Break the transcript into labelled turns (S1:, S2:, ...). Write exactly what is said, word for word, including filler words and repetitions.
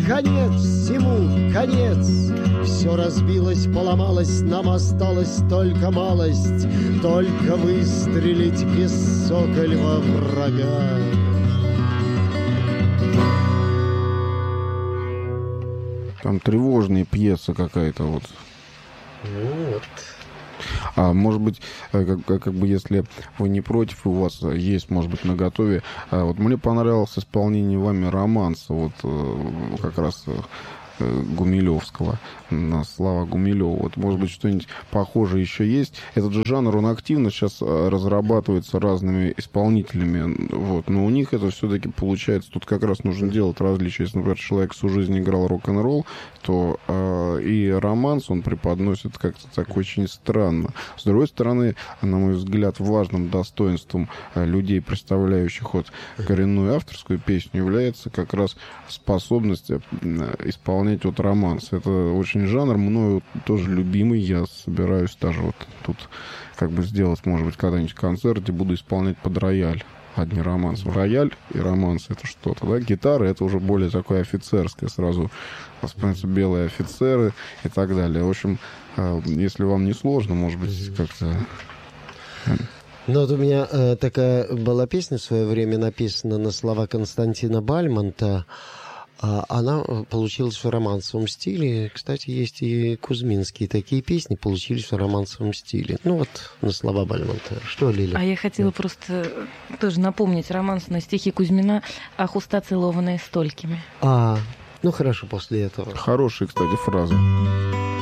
S1: конец всему, конец. Все разбилось, поломалось, нам осталось только малость, только выстрелить без сокольва врага.
S2: Там тревожная пьеса какая-то вот.
S1: Ну вот.
S2: А может быть, как, как бы, если вы не против, у вас есть, может быть, наготове. Вот мне понравилось исполнение вами романса, вот как раз Гумилевского, на слова Гумилева. Вот, может быть, что-нибудь похожее еще есть. Этот же жанр, он активно сейчас разрабатывается разными исполнителями, вот, но у них это все-таки получается, тут как раз нужно делать различия. Если, например, человек всю жизнь играл рок-н-ролл, то э, и романс он преподносит как-то так очень странно. С другой стороны, на мой взгляд, важным достоинством людей, представляющих вот коренную авторскую песню, является как раз способность исполнять вот романс. Это очень жанр, мною тоже любимый. Я собираюсь даже вот тут как бы сделать, может быть, когда-нибудь концерт, где буду исполнять под рояль. Одни романсы. Рояль и романс — это что-то, да? Гитара — это уже более такое офицерское. Сразу вспоминаются белые офицеры и так далее. В общем, если вам не сложно, может быть, как-то...
S1: Ну, вот у меня э, такая была песня в свое время написана на слова Константина Бальмонта. Она получилась в романсовом стиле. Кстати, есть и кузьминские такие песни, получились в романсовом стиле. Ну вот, на слова Бальмонта. Что, Лиля?
S3: А я хотела просто тоже напомнить романсные стихи Кузьмина «Ах, уста целованные столькими».
S1: А, ну хорошо, после этого.
S2: Хорошие, кстати, фразы.